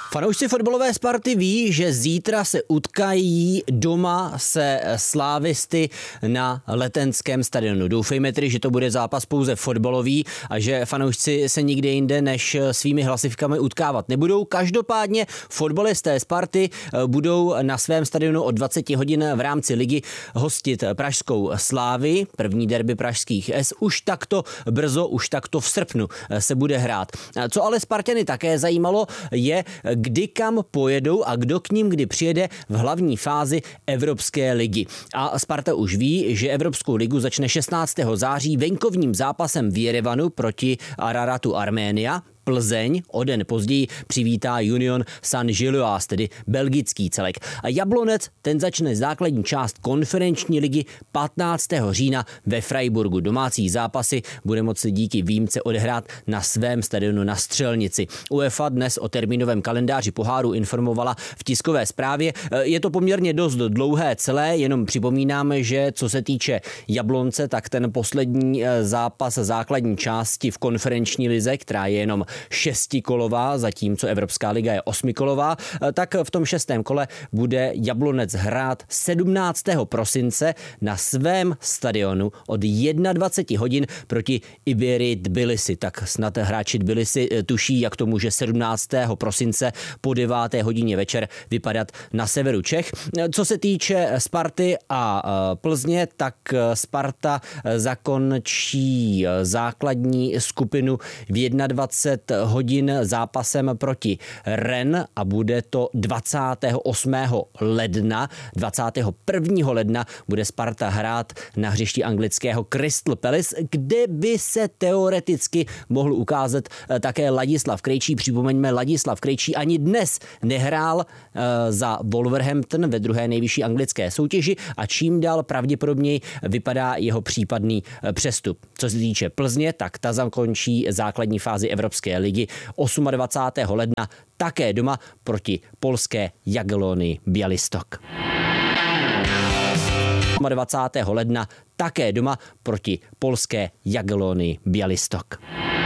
Fanoušci fotbalové Sparty ví, že zítra se utkají doma se slávisty na Letenském stadionu. Doufejme tedy, že to bude zápas pouze fotbalový a že fanoušci se nikde jinde než svými hlasivkami utkávat nebudou. Každopádně fotbalisté Sparty budou na svém stadionu od 20 hodin v rámci ligy hostit pražskou Slávy. První derby pražských S už takto brzo, už takto v srpnu se bude hrát. Co ale Spartany také zajímalo, je, kdy kam pojedou a kdo k ním kdy přijede v hlavní fázi Evropské ligy. A Sparta už ví, že Evropskou ligu začne 16. září venkovním zápasem v Jerevanu proti Araratu Arménia. Plzeň o den později přivítá Union Saint-Gilloise, tedy belgický celek. A Jablonec, ten začne základní část konferenční ligy 15. října ve Freiburgu. Domácí zápasy bude moci díky výjimce odehrát na svém stadionu na Střelnici. UEFA dnes o termínovém kalendáři poháru informovala v tiskové zprávě. Je to poměrně dost dlouhé celé, jenom připomínáme, že co se týče Jablonce, tak ten poslední zápas základní části v konferenční lize, která je jenom 6kolová, zatímco Evropská liga je 8kolová, tak v tom 6. kole bude Jablonec hrát 17. prosince na svém stadionu od 21 hodin proti Iberii Tbilisi. Tak snad hráči Tbilisi tuší, jak to může 17. prosince po 9. hodině večer vypadat na severu Čech. Co se týče Sparty a Plzně, tak Sparta zakončí základní skupinu v 21 hodin zápasem proti Rennes a bude to 28. ledna. 21. ledna bude Sparta hrát na hřišti anglického Crystal Palace, kde by se teoreticky mohl ukázat také Ladislav Krejčí. Připomeňme, Ladislav Krejčí ani dnes nehrál za Wolverhampton ve druhé nejvyšší anglické soutěži a čím dál pravděpodobněji vypadá jeho případný přestup. Co se týče Plzně, tak ta zakončí základní fázi Evropské ligy 28. ledna také doma proti polské Jagiellonii Białystok. 28. ledna také doma proti polské Jagiellonii Białystok.